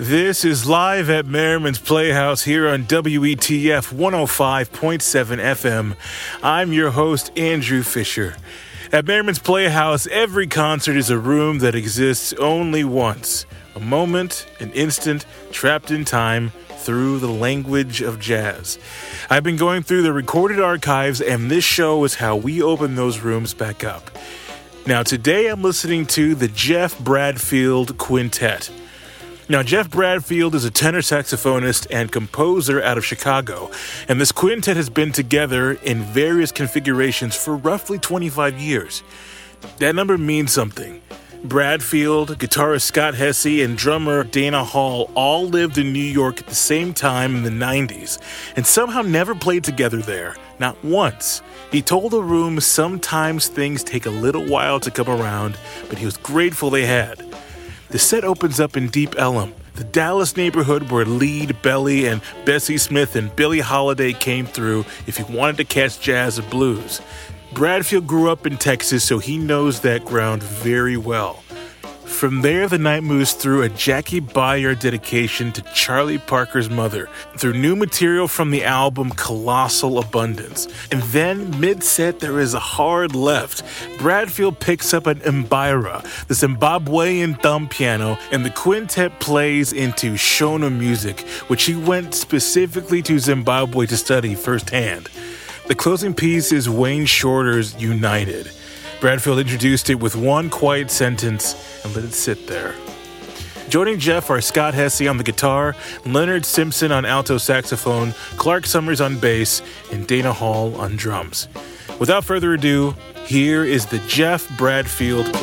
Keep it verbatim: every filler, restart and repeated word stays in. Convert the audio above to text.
This is live at Merriman's Playhouse here on W E T F one oh five point seven F M. I'm your host, Andrew Fisher. At Merriman's Playhouse, every concert is a room that exists only once. A moment, an instant, trapped in time through the language of jazz. I've been going through the recorded archives, and this show is how we open those rooms back up. Now, today I'm listening to the Jeff Bradfield Quintet. Now, Jeff Bradfield is a tenor saxophonist and composer out of Chicago, and this quintet has been together in various configurations for roughly twenty-five years. That number means something. Bradfield, guitarist Scott Hesse, and drummer Dana Hall all lived in New York at the same time in the nineties, and somehow never played together there, not once. He told the room sometimes things take a little while to come around, but he was grateful they had. The set opens up in Deep Ellum, the Dallas neighborhood where Lead Belly and Bessie Smith and Billie Holiday came through if you wanted to catch jazz or blues. Bradfield grew up in Texas, so he knows that ground very well. From there, the night moves through a Jackie Bayard dedication to Charlie Parker's mother, through new material from the album Colossal Abundance. And then, mid-set, there is a hard left. Bradfield picks up an mbira, the Zimbabwean thumb piano, and the quintet plays into Shona music, which he went specifically to Zimbabwe to study firsthand. The closing piece is Wayne Shorter's United. Bradfield introduced it with one quiet sentence and let it sit there. Joining Jeff are Scott Hesse on the guitar, Leonard Simpson on alto saxophone, Clark Summers on bass, and Dana Hall on drums. Without further ado, here is the Jeff Bradfield